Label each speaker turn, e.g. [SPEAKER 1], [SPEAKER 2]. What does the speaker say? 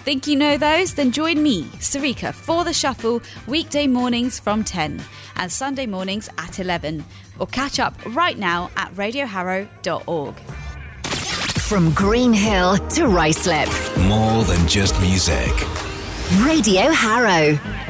[SPEAKER 1] Think you know those? Then join me, Sarika, for The Shuffle, weekday mornings from 10 and Sunday mornings at 11. Or catch up right now at radioharrow.org.
[SPEAKER 2] From Green Hill to Ruislip.
[SPEAKER 3] More than just music.
[SPEAKER 2] Radio Harrow.